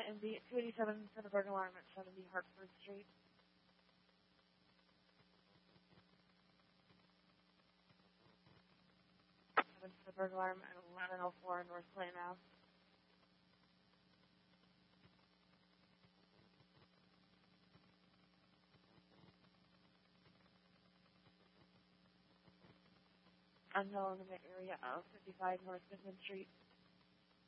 in the 287 for the burglar alarm at 70 Hartford Street. 7 for the burglar alarm at 1104 North Clayton Ave. Unknown in the area of 55 North Goodman Street.